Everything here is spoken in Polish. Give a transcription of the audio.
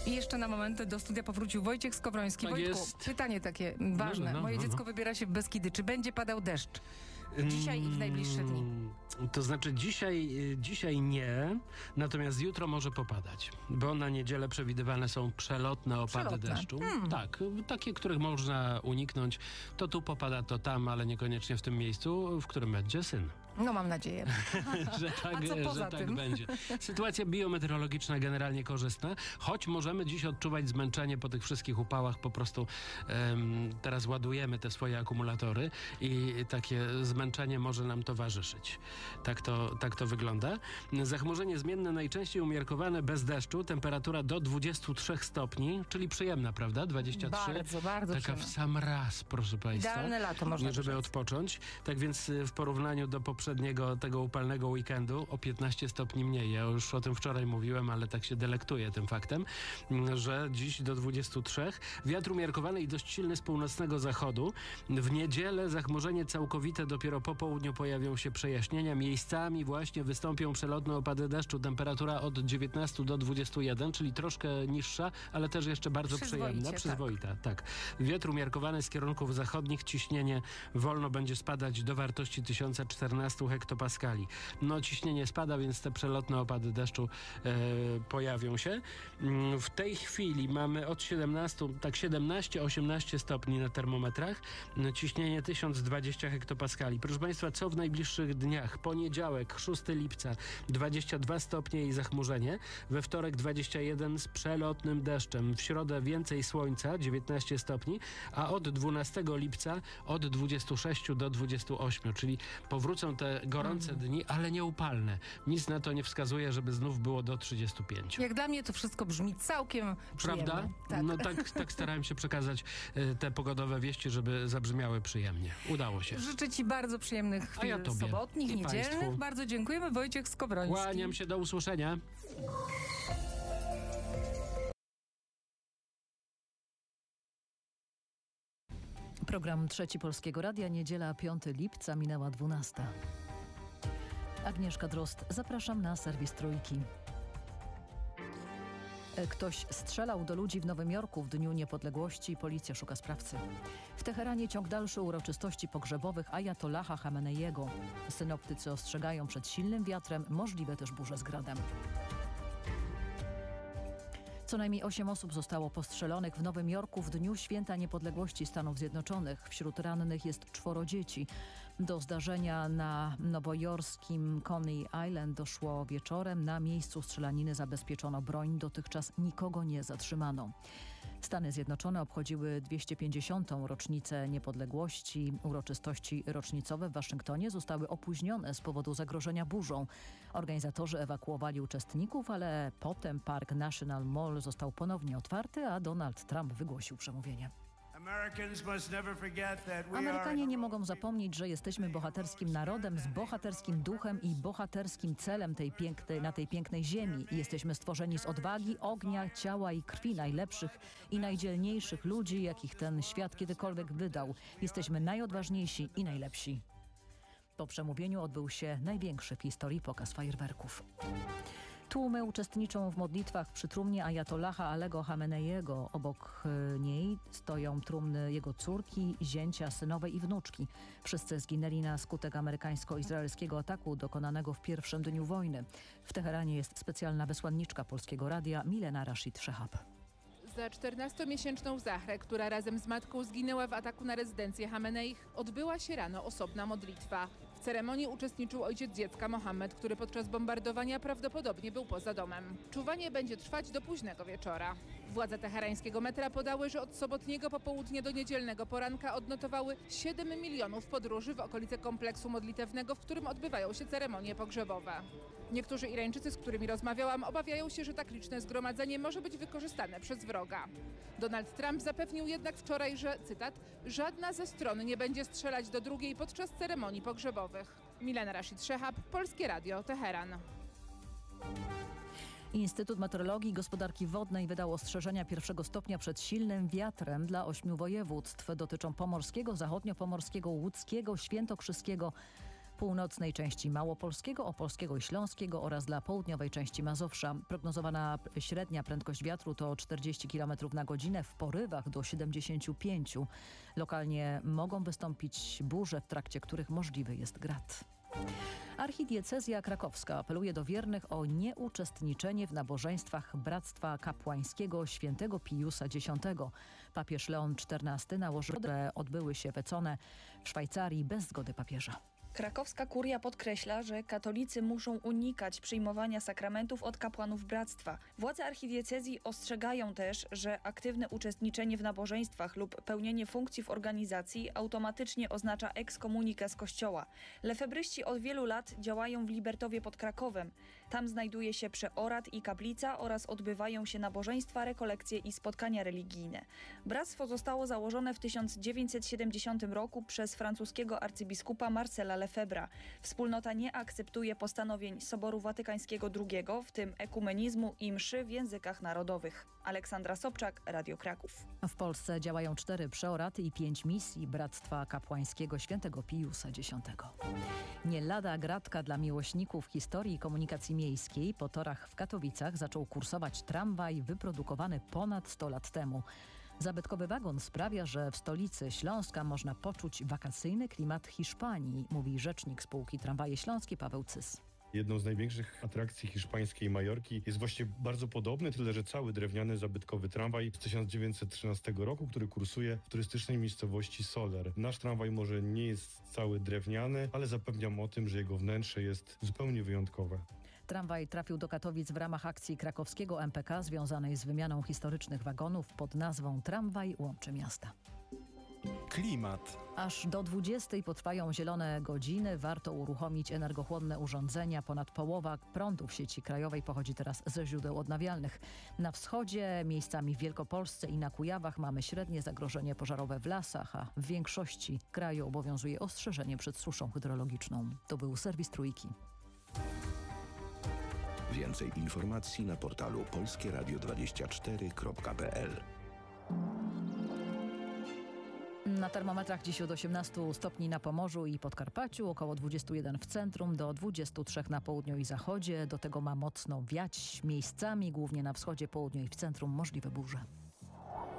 I jeszcze na moment do studia powrócił Wojciech Skowroński. Tak Wojtku, jest. pytanie takie ważne. Moje dziecko wybiera się w Beskidy. Czy będzie padał deszcz? Dzisiaj i w najbliższe dni. To znaczy dzisiaj nie, natomiast jutro może popadać, bo na niedzielę przewidywane są przelotne opady deszczu. Tak, takie, których można uniknąć. To tu popada, to tam, ale niekoniecznie w tym miejscu, w którym będzie syn. No mam nadzieję. że poza tak tym? będzie. Sytuacja biometeorologiczna generalnie korzystna, choć możemy dziś odczuwać zmęczenie po tych wszystkich upałach. Po prostu teraz ładujemy te swoje akumulatory i takie zmęczenie może nam towarzyszyć. Tak to wygląda. Zachmurzenie zmienne, najczęściej umiarkowane, bez deszczu. Temperatura do 23 stopni, czyli przyjemna, prawda? 23. Bardzo Taka przyjemna. w sam raz, proszę Państwa. Idealne lato można żeby rzec. odpocząć. Tak więc w porównaniu do poprzedniego, tego upalnego weekendu, o 15 stopni mniej. Ja już o tym wczoraj mówiłem, ale tak się delektuję tym faktem, że dziś do 23. Wiatr umiarkowany i dość silny z północnego zachodu. W niedzielę zachmurzenie całkowite, dopiero po południu pojawią się przejaśnienia. Miejscami właśnie wystąpią przelotne opady deszczu. Temperatura od 19 do 21, czyli troszkę niższa, ale też jeszcze bardzo przyjemna. Przyzwoita, tak. Wiatr umiarkowany z kierunków zachodnich. Ciśnienie wolno będzie spadać do wartości 1014 hektopaskali. No ciśnienie spada, więc te przelotne opady deszczu pojawią się. W tej chwili mamy od 17-18 stopni na termometrach. Ciśnienie 1020 hektopaskali. Proszę Państwa, co w najbliższych dniach? Poniedziałek, 6 lipca, 22 stopnie i zachmurzenie. We wtorek 21 z przelotnym deszczem. W środę więcej słońca, 19 stopni, a od 12 lipca od 26 do 28, czyli powrócą te gorące dni, ale nieupalne. Nic na to nie wskazuje, żeby znów było do 35. Jak dla mnie to wszystko brzmi całkiem przyjemnie. Prawda? Tak. No tak starałem się przekazać te pogodowe wieści, żeby zabrzmiały przyjemnie. Udało się. Życzę Ci bardzo przyjemnych chwil ja tobie. sobotnich, I niedzielnych. państwu. Bardzo dziękujemy. Wojciech Skowroński. Kłaniam się, do usłyszenia. Program Trzeci Polskiego Radia, niedziela 5 lipca, minęła 12. Agnieszka Drozd, zapraszam na serwis Trójki. Ktoś strzelał do ludzi w Nowym Jorku w Dniu Niepodległości. Policja szuka sprawcy. W Teheranie ciąg dalszy uroczystości pogrzebowych ajatollaha Chameneiego. Synoptycy ostrzegają przed silnym wiatrem, możliwe też burze z gradem. Co najmniej 8 osób zostało postrzelonych w Nowym Jorku w Dniu Święta Niepodległości Stanów Zjednoczonych. Wśród rannych jest 4 dzieci. Do zdarzenia na nowojorskim Coney Island doszło wieczorem. Na miejscu strzelaniny zabezpieczono broń. Dotychczas nikogo nie zatrzymano. Stany Zjednoczone obchodziły 250. rocznicę niepodległości. Uroczystości rocznicowe w Waszyngtonie zostały opóźnione z powodu zagrożenia burzą. Organizatorzy ewakuowali uczestników, ale potem Park National Mall został ponownie otwarty, a Donald Trump wygłosił przemówienie. Amerykanie nie mogą zapomnieć, że jesteśmy bohaterskim narodem z bohaterskim duchem i bohaterskim celem na tej pięknej ziemi. Jesteśmy stworzeni z odwagi, ognia, ciała i krwi najlepszych i najdzielniejszych ludzi, jakich ten świat kiedykolwiek wydał. Jesteśmy najodważniejsi i najlepsi. Po przemówieniu odbył się największy w historii pokaz fajerwerków. Tłumy uczestniczą w modlitwach przy trumnie ajatollaha Alego Chameneiego. Obok niej stoją trumny jego córki, zięcia, synowej i wnuczki. Wszyscy zginęli na skutek amerykańsko-izraelskiego ataku dokonanego w pierwszym dniu wojny. W Teheranie jest specjalna wysłanniczka Polskiego Radia Milena Rashid Szehab. Za 14-miesięczną Zahrę, która razem z matką zginęła w ataku na rezydencję Chameneich, odbyła się rano osobna modlitwa. W ceremonii uczestniczył ojciec dziecka Mohammed, który podczas bombardowania prawdopodobnie był poza domem. Czuwanie będzie trwać do późnego wieczora. Władze teherańskiego metra podały, że od sobotniego popołudnia do niedzielnego poranka odnotowały 7 milionów podróży w okolice kompleksu modlitewnego, w którym odbywają się ceremonie pogrzebowe. Niektórzy Irańczycy, z którymi rozmawiałam, obawiają się, że tak liczne zgromadzenie może być wykorzystane przez wroga. Donald Trump zapewnił jednak wczoraj, że, cytat, żadna ze stron nie będzie strzelać do drugiej podczas ceremonii pogrzebowych. Milena Rashid Szehab, Polskie Radio, Teheran. Instytut Meteorologii i Gospodarki Wodnej wydał ostrzeżenia 1. stopnia przed silnym wiatrem dla 8 województw. Dotyczą pomorskiego, zachodniopomorskiego, łódzkiego, świętokrzyskiego, północnej części Małopolskiego, Opolskiego i Śląskiego oraz dla południowej części Mazowsza. Prognozowana średnia prędkość wiatru to 40 km na godzinę, w porywach do 75. Lokalnie mogą wystąpić burze, w trakcie których możliwy jest grad. Archidiecezja krakowska apeluje do wiernych o nieuczestniczenie w nabożeństwach Bractwa Kapłańskiego Świętego Piusa X. Papież Leon XIV nałożył, że odbyły się wecone w Szwajcarii bez zgody papieża. Krakowska kuria podkreśla, że katolicy muszą unikać przyjmowania sakramentów od kapłanów bractwa. Władze archidiecezji ostrzegają też, że aktywne uczestniczenie w nabożeństwach lub pełnienie funkcji w organizacji automatycznie oznacza ekskomunikę z kościoła. Lefebryści od wielu lat działają w Libertowie pod Krakowem. Tam znajduje się przeorat i kaplica oraz odbywają się nabożeństwa, rekolekcje i spotkania religijne. Bractwo zostało założone w 1970 roku przez francuskiego arcybiskupa Marcela Lefebvra. Wspólnota nie akceptuje postanowień Soboru Watykańskiego II, w tym ekumenizmu i mszy w językach narodowych. Aleksandra Sobczak, Radio Kraków. W Polsce działają 4 przeoraty i 5 misji Bractwa Kapłańskiego Świętego Piusa X. Nie lada gratka dla miłośników historii i komunikacji miejskiej. Po torach w Katowicach zaczął kursować tramwaj wyprodukowany ponad 100 lat temu. Zabytkowy wagon sprawia, że w stolicy Śląska można poczuć wakacyjny klimat Hiszpanii, mówi rzecznik spółki Tramwaje Śląskie Paweł Cys. Jedną z największych atrakcji hiszpańskiej Majorki jest właśnie bardzo podobny, tyle że cały drewniany, zabytkowy tramwaj z 1913 roku, który kursuje w turystycznej miejscowości Soler. Nasz tramwaj może nie jest cały drewniany, ale zapewniam o tym, że jego wnętrze jest zupełnie wyjątkowe. Tramwaj trafił do Katowic w ramach akcji krakowskiego MPK związanej z wymianą historycznych wagonów pod nazwą Tramwaj łączy miasta. Klimat. Aż do 20 potrwają zielone godziny. Warto uruchomić energochłonne urządzenia. Ponad połowa prądu w sieci krajowej pochodzi teraz ze źródeł odnawialnych. Na wschodzie, miejscami w Wielkopolsce i na Kujawach mamy średnie zagrożenie pożarowe w lasach, a w większości kraju obowiązuje ostrzeżenie przed suszą hydrologiczną. To był serwis Trójki. Więcej informacji na portalu polskieradio24.pl. Na termometrach dziś od 18 stopni na Pomorzu i Podkarpaciu, około 21 w centrum, do 23 na południu i zachodzie. Do tego ma mocno wiać miejscami, głównie na wschodzie, południu i w centrum możliwe burze.